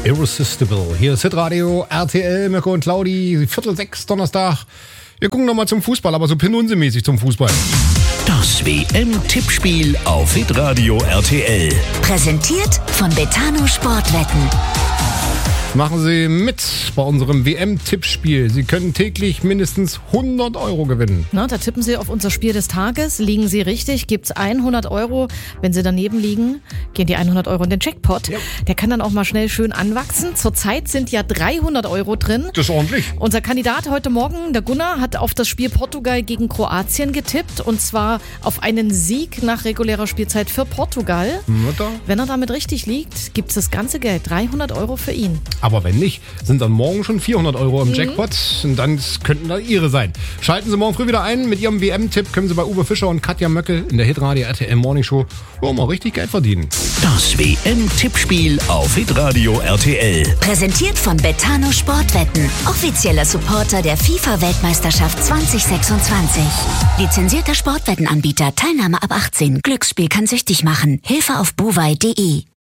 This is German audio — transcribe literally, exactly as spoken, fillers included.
Irresistible. Hier ist Hitradio, R T L, Mirko und Claudi, Viertel sechs, Donnerstag. Wir gucken nochmal zum Fußball, aber so pinunsemäßig zum Fußball. Das W M-Tippspiel auf Hitradio R T L. Präsentiert von Betano Sportwetten. Machen Sie mit bei unserem W M-Tippspiel. Sie können täglich mindestens hundert Euro gewinnen. Na, da tippen Sie auf unser Spiel des Tages. Liegen Sie richtig, gibt's hundert Euro. Wenn Sie daneben liegen, gehen die hundert Euro in den Jackpot. Ja. Der kann dann auch mal schnell schön anwachsen. Zurzeit sind ja dreihundert Euro drin. Das ist ordentlich. Unser Kandidat heute Morgen, der Gunnar, hat auf das Spiel Portugal gegen Kroatien getippt. Und zwar auf einen Sieg nach regulärer Spielzeit für Portugal. Mutter. Wenn er damit richtig liegt, gibt's das ganze Geld. dreihundert Euro für ihn. Aber wenn nicht, sind dann morgen schon vierhundert Euro im mhm. Jackpot und dann könnten da Ihre sein. Schalten Sie morgen früh wieder ein. Mit Ihrem W M-Tipp können Sie bei Uwe Fischer und Katja Möckel in der Hitradio R T L Morning Show oh, mal richtig Geld verdienen. Das W M-Tippspiel auf Hitradio R T L. Präsentiert von Betano Sportwetten. Offizieller Supporter der FIFA-Weltmeisterschaft zwanzig sechsundzwanzig. Lizenzierter Sportwettenanbieter. Teilnahme ab achtzehn. Glücksspiel kann süchtig machen. Hilfe auf buwei punkt de.